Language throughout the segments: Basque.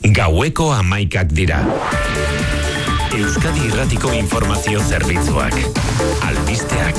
Gaueko 11 dira. Euskadi Irratiko Informazio Zerbitzuak. Albisteak.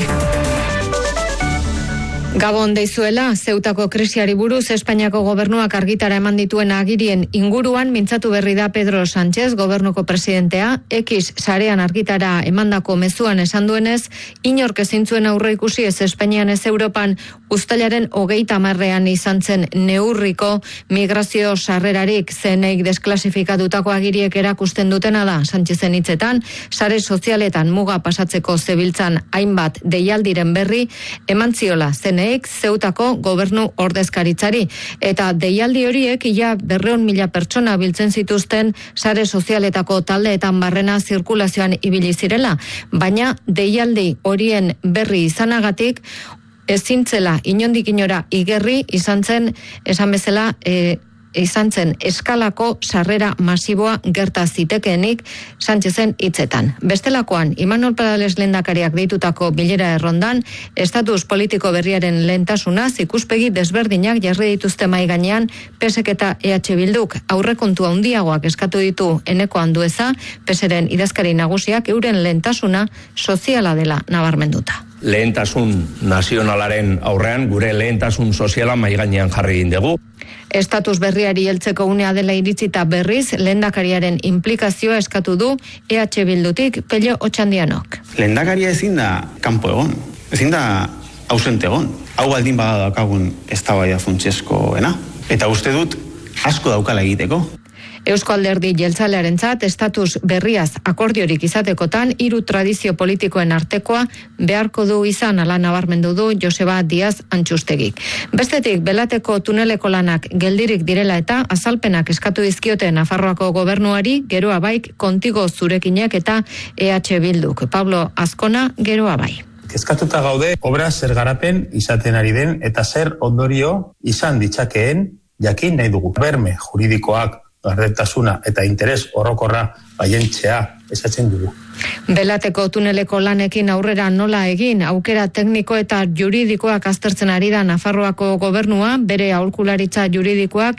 Gabon deizuela, Zeutako krisiari buruz Espainiako gobernuak argitara eman dituen agirien inguruan mintzatu berri da Pedro Sánchez, gobernuko presidentea. X sarean argitara emandako mezuan esan duenez, inork ezin zuen aurreikusi ez Espainian ez Europan uztailaren 30ean izan zen neurriko migrazio sarrerarik. Zeneik desklasifikatutako agiriek erakusten dutena da, Sánchezen hitzetan, sare sozialetan muga pasatzeko zebiltzan hainbat deialdiren berri eman ziola Zeneik Zeutako gobernu ordezkaritzari, eta deialdi horiek ia 200.000 pertsona biltzen zituzten sare sozialetako taldeetan barrena zirkulazioan ibili zirela, baina deialdi horien berri izanagatik ezintzela inondik inora igerri izan zen, esan bezala, izan zen eskalako sarrera masiboa gerta zitekeenik Sánchezen hitzetan. Bestelakoan, Imanol Perales lehendakariak deitutako bilera errondan, estatus politiko berriaren lehentasunaz ikuspegi desberdinak jarri dituzte mahai gainean PSek eta EH Bilduk. Aurrekontu handiagoak eskatu ditu Eneko Andueza, PSren idazkari nagusiak euren lehentasuna soziala dela nabarmenduta. Lehentasun nazionalaren aurrean gure lehentasun soziala mahai gainean jarri egin dugu. Estatus berriari heltzeko unea dela iritzita berriz, lehendakariaren implikazioa eskatu du EH Bildutik Pello Otxandianok. Lehendakaria ezin da kanpo egon, ezin da ausente egon. Hau baldin bada daukagun eztabaida funtseskoena. Eta uste dut asko daukala egiteko. Eusko Alderdi Jeltzalearentzat estatus berriaz akordiorik izatekotan 3 tradizio politikoen artekoa beharko du izan, ala nabarmendu du Joseba Díaz Antxustegik. Bestetik, Belateko tuneleko lanak geldirik direla eta azalpenak eskatu dizkiote Nafarroako gobernuari, Geroa Baik, Kontigo Zurekinek eta EH Bilduk. Pablo Azkona, Geroa Bai. Kezkatuta gaude obra zer garapen izaten ari den eta zer ondorio izan ditzakeen jakin nahi dugu. Berme juridikoak, gardentasuna eta interes orokorra baientzea esatzen dugu. Belateko tuneleko lanekin aurrera nola egin, aukera tekniko eta juridikoak aztertzen ari da Nafarroako gobernua, bere aholkularitza juridikoak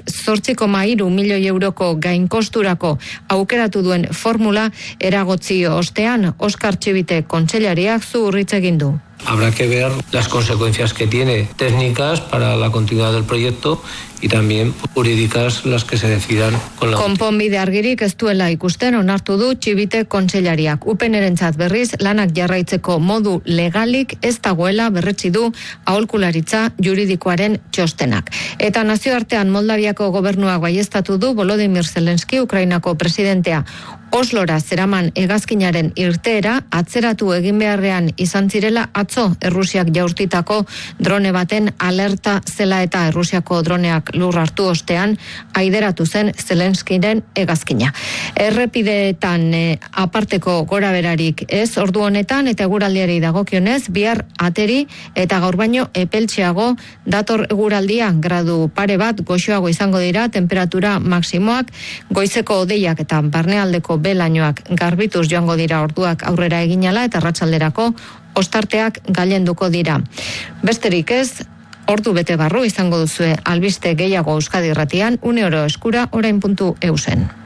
8,3 milioi euroko gainkosturako aukeratu duen formula eragotzi ostean, Oskar Txibite kontseilariak zuhurritz egin du. Habrá que ver las consecuencias que tiene técnicas para la continuidad del proyecto y también jurídicas las que se decidan con la... Konponbide argirik ez duela ikusten onartu du Txibite kontseilariak. Upenerentzat berriz lanak jarraitzeko modu legalik ez dagoela berretsi du aholkularitza juridikoaren txostenak. Eta nazioartean Moldaviako gobernuak baieztatu du Volodymyr Zelenski, Ukrainako presidentea, Oslora zeraman hegazkinaren irteera atzeratu egin beharrean izan zirela atzo Errusiak jaurtitako drone baten alerta zela eta Errusiako droneak lur hartu ostean aideratu zen Zelenskiren hegazkina. Errepideetan aparteko goraberarik ez ordu honetan eta eguraldiari dagokionez bihar ateri eta gaur baino epeltxeago dator eguraldia, gradu pare bat goxoago izango dira temperatura maksimoak, goizeko hodeiak eta barnealdeko belainoak garbituz joango dira orduak aurrera eginala eta arratsalderako ostarteak gailenduko dira. Besterik ez, ordu bete barru izango duzue albiste gehiago Euskadi Irratian, une oro eskura orain.eusen.